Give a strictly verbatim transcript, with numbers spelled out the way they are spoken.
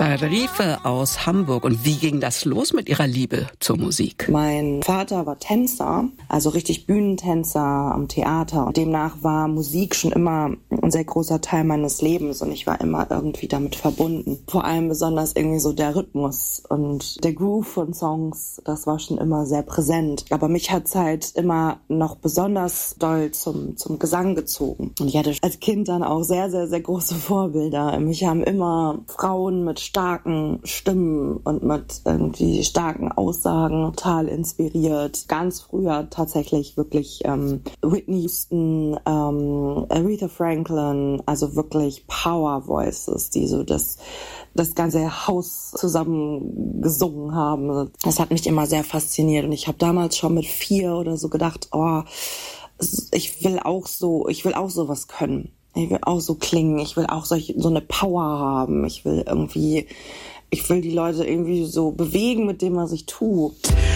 Tarife aus Hamburg. Und wie ging das los mit Ihrer Liebe zur Musik? Mein Vater war Tänzer, also richtig Bühnentänzer am Theater. Und demnach war Musik schon immer ein sehr großer Teil meines Lebens und ich war immer irgendwie damit verbunden. Vor allem besonders irgendwie so der Rhythmus und der Groove von Songs, das war schon immer sehr präsent. Aber mich hat's halt immer noch besonders doll zum, zum Gesang gezogen. Und ich hatte als Kind dann auch sehr, sehr, sehr große Vorbilder. Mich haben immer Frauen mit starken Stimmen und mit irgendwie starken Aussagen total inspiriert. Ganz früher tatsächlich wirklich ähm, Whitney Houston, ähm, Aretha Franklin, also wirklich Power Voices, die so das das ganze Haus zusammen gesungen haben. Das hat mich immer sehr fasziniert und ich habe damals schon mit vier oder so gedacht, oh, ich will auch so, ich will auch sowas können. Ich will auch so klingen, ich will auch solch, so eine Power haben. Ich will irgendwie, ich will die Leute irgendwie so bewegen mit dem, was ich tue.